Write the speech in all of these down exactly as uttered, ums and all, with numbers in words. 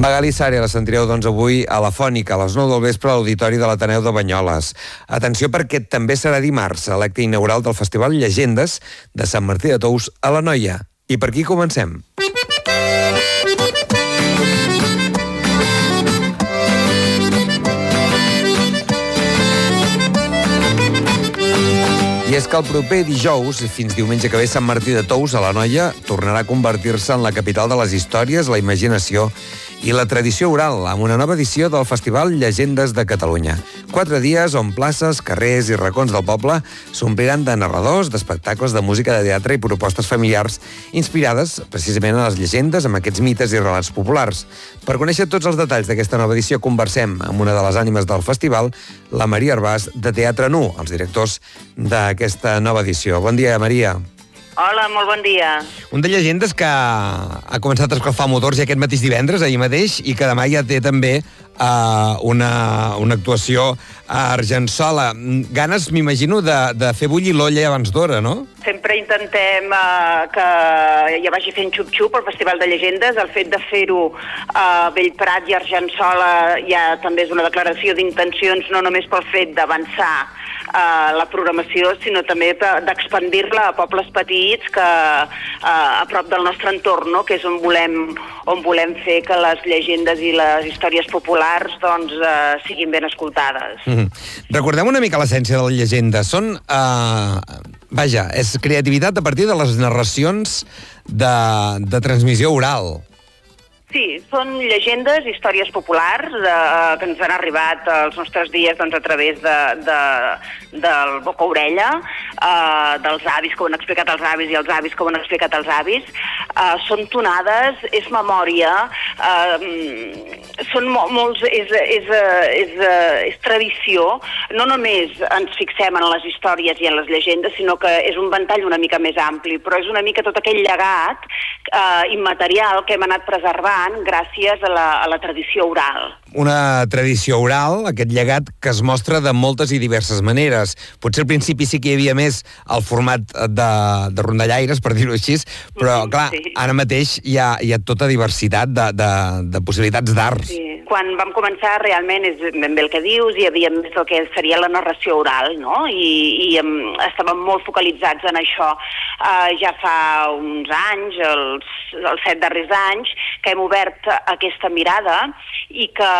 Magali Sare, la sentireu doncs avui a la Fònica, a les nou del vespre a l'Auditori de l'Ateneu de Banyoles. Atenció perquè també serà dimarts a l'acte inaugural del Festival Llegendes de Sant Martí de Tous a l'Anoia. I per aquí comencem. I és que el proper dijous, fins diumenge que ve, Sant Martí de Tous, a l'Anoia, tornarà a convertir-se en la capital de les històries, la imaginació i la tradició oral, amb una nova edició del Festival Llegendes de Catalunya. Quatre dies on places, carrers i racons del poble s'ompliran de narradors, d'espectacles de música, de teatre i propostes familiars inspirades precisament en les llegendes, amb aquests mites i relats populars. Per conèixer tots els detalls d'aquesta nova edició, conversem amb una de les ànimes del festival, la Maria Arbàs, de Teatre Nu, els directors d'aquesta nova edició. Bon dia, Maria. Hola, molt bon dia. Un de Llegendes que ha començat a escalfar motors ja aquest mateix divendres, ahir mateix, i que demà ja té també uh, una, una actuació a Argençola. Ganes, m'imagino, de, de fer bullir l'olla abans d'hora, no? Sempre intentem uh, que ja vagi fent xup-xup el Festival de Llegendes. El fet de fer-ho a Bellprat i Argençola ja també és una declaració d'intencions, no només pel fet d'avançar Uh, la programació, sinó també d'expandir-la a pobles petits que uh, a prop del nostre entorn, no? Que és on volem, on volem fer que les llegendes i les històries populars doncs, uh, siguin ben escoltades. Mm-hmm. Recordem una mica l'essència de la llegenda. Són, uh, vaja, és creativitat a partir de les narracions de, de transmissió oral. Sí, són llegendes, històries populars eh, que ens han arribat als nostres dies doncs, a través de, de, del boca-orella, eh, dels avis que ho han explicat els avis i els avis que ho han explicat els avis. Eh, són tonades, és memòria, eh, són mo molts, és, és, és, és tradició. No només ens fixem en les històries i en les llegendes, sinó que és un ventall una mica més ampli, però és una mica tot aquell llegat eh, immaterial que hem anat preservant gràcies a la, a la tradició oral. Una tradició oral, aquest llegat que es mostra de moltes i diverses maneres. Potser al principi sí que hi havia més el format de, de rondallaires, per dir-ho així, però clar, sí. Ara mateix hi ha, hi ha tota diversitat de, de, de possibilitats d'art. Sí. Quan vam començar realment, és ben bé el que dius, hi havia més el que seria la narració oral, no? I, i um, estàvem molt focalitzats en això. Uh, ja fa uns anys, els, els set darrers anys, que hem obert aquesta mirada i que,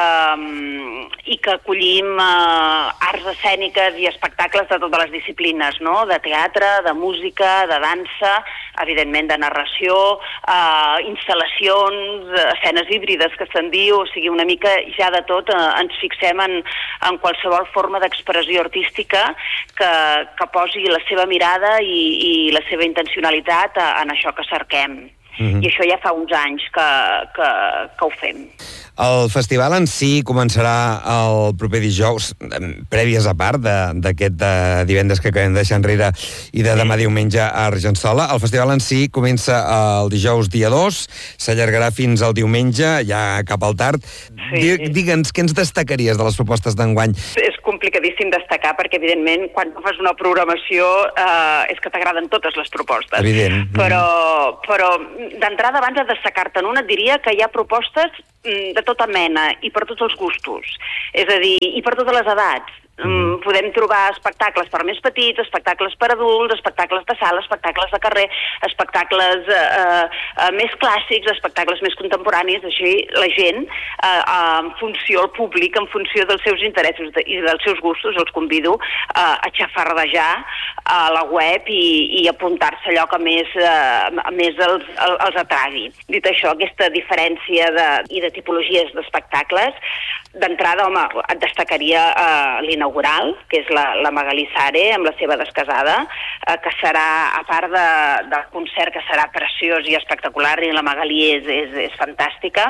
um, i que acollim uh, arts escèniques i espectacles de totes les disciplines, no? De teatre, de música, de dansa, evidentment de narració, uh, instal·lacions, escenes híbrides que se'n diu, o sigui, una mica que ja de tot eh, ens fixem en, en qualsevol forma d'expressió artística que, que posi la seva mirada i, i la seva intencionalitat en això que cerquem. Mm-hmm. I això ja fa uns anys que, que, que ho fem. El festival en si començarà el proper dijous, prèvies a part d'aquest divendres que acabem de deixar enrere i de demà diumenge a Argençola. El festival en si comença el dijous dia dos, s'allargarà fins al diumenge, ja cap al tard. Sí. Digue'ns, què ens destacaries de les propostes d'enguany? És complicadíssim destacar perquè, evidentment, quan fas una programació eh, és que t'agraden totes les propostes. Evident. Però, però d'entrada, abans de destacar-te'n una, et diria que hi ha propostes de tota mena i per tots els gustos, és a dir, i per totes les edats. Mm, podem trobar espectacles per més petits, espectacles per adults, espectacles de sala, espectacles de carrer, espectacles eh, eh, més clàssics, espectacles més contemporanis. Així la gent, eh, en funció, el públic, en funció dels seus interessos i dels seus gustos, els convido eh, a xafardejar a la web i, i apuntar-se allò que més, eh, més els, els atragui. Dit això, aquesta diferència de, i de tipologies d'espectacles, d'entrada, home, et destacaria eh, l'inaugural, que és la, la Magali Sare, amb la seva descasada, eh, que serà, a part de, del concert, que serà preciós i espectacular, i la Magali és, és, és fantàstica,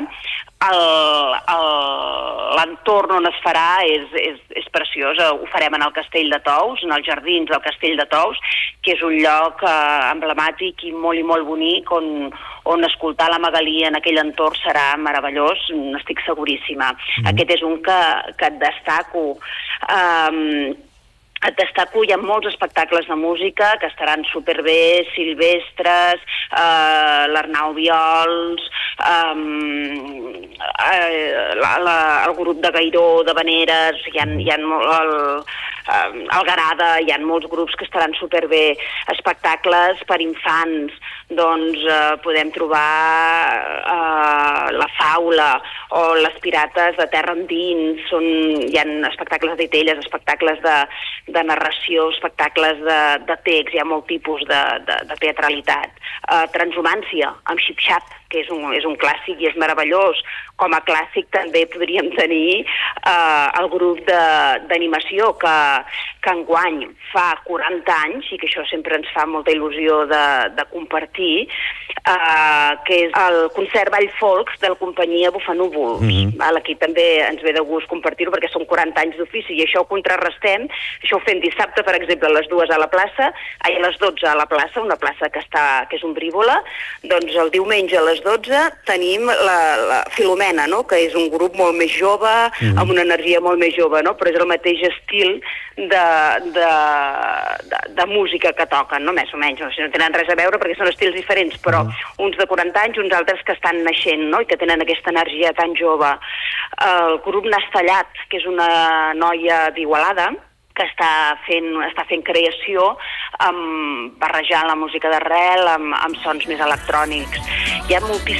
l'entorn on es farà és, és, és preciós. Ho farem en el Castell de Tous, en els jardins del Castell de Tous, que és un lloc eh, emblemàtic i molt i molt bonic, on, on escoltar la Magali en aquell entorn serà meravellós, n'estic seguríssima. Mm. Aquest és un que, que et destaco. Um, et destaco, hi ha molts espectacles de música que estaran superbé, Silvestres, eh, l'Arnau Viols, um, eh, la, la, el grup de Gairó, de Veneres, hi ha, hi ha el, el Garada, hi ha molts grups que estaran superbé, espectacles per infants, doncs eh, podem trobar eh, la Faula o les Pirates de Terra Endins, són, hi ha espectacles de titelles, espectacles de, de narració, espectacles de, de text, hi ha molt tipus de, de, de teatralitat. Uh, Transhumància, amb Xip-Xap, que és un, és un clàssic i és meravellós. Com a clàssic també podríem tenir uh, el grup d'animació que, que enguany fa quaranta anys, i que això sempre ens fa molta il·lusió de, de compartir, uh, que és el concert Ball Folk de la companyia Bufanúvols. Mm-hmm. Aquí també ens ve de gust compartir-ho perquè són quaranta anys d'ofici i això ho contrarrestem. Això ho fem dissabte, per exemple, a les dues a la plaça, ai, a les dotze a la plaça, una plaça que, està, que és ombrívola. Doncs el diumenge a les dotze tenim la, la Filomena, no? Que és un grup molt més jove, mm. amb una energia molt més jove, no? Però és el mateix estil de, de, de, de música que toquen, no? Més o menys, no, no tenen res a veure perquè són estils diferents, però mm. uns de quaranta anys, uns altres que estan naixent, no? I que tenen aquesta energia tan jove. El grup Nastellat, que és una noia d'Igualada, que està fent, està fent creació amb, barrejant la música d'arrel amb, amb sons més electrònics. Hi ha moltíssims